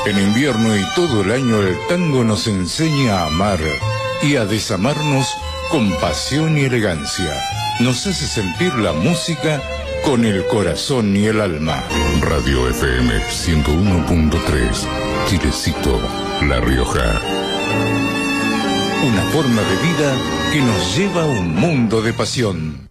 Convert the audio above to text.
En invierno y todo el año el tango nos enseña a amar y a desamarnos con pasión y elegancia. Nos hace sentir la música con el corazón y el alma. Radio FM 101.3, Chilecito, La Rioja. Una forma de vida que nos lleva a un mundo de pasión.